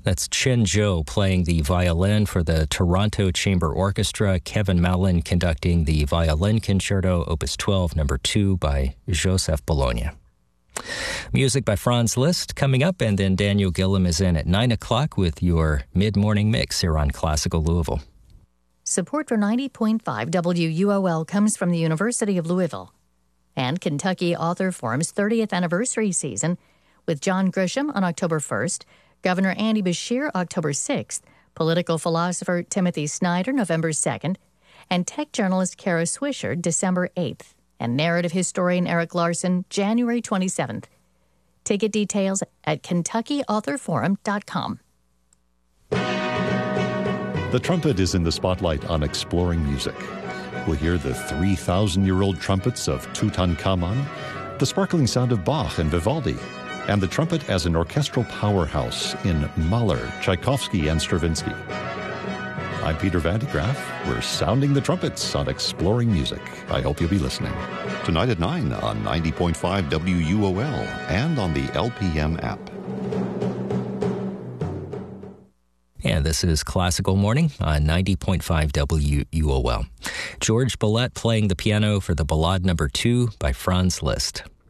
That's Chen Zhou playing the violin for the Toronto Chamber Orchestra, Kevin Mallon conducting the Violin Concerto, Opus 12, No. 2 by Joseph Bologna. Music by Franz Liszt coming up, and then Daniel Gillum is in at 9 o'clock with your mid-morning mix here on Classical Louisville. Support for 90.5 WUOL comes from the University of Louisville and Kentucky Author Forum's 30th anniversary season with John Grisham on October 1st, Governor Andy Beshear October 6th, political philosopher Timothy Snyder November 2nd, and tech journalist Kara Swisher December 8th, and narrative historian Eric Larson January 27th. Ticket details at KentuckyAuthorForum.com. The trumpet is in the spotlight on Exploring Music. We'll hear the 3,000-year-old trumpets of Tutankhamun, the sparkling sound of Bach and Vivaldi, and the trumpet as an orchestral powerhouse in Mahler, Tchaikovsky, and Stravinsky. I'm Peter Van de Graaff. We're sounding the trumpets on Exploring Music. I hope you'll be listening. Tonight at 9 on 90.5 WUOL and on the LPM app. And this is Classical Morning on 90.5 WUOL. George Bollett playing the piano for the Ballade No. 2 by Franz Liszt.